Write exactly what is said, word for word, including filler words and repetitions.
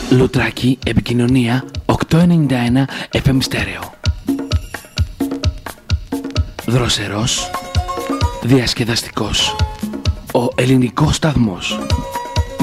Λουτράκι, επικοινωνία οκτακόσια ενενήντα ένα εφ εμ στέρεο. Δροσερός, διασκεδαστικός, ο ελληνικός σταθμός.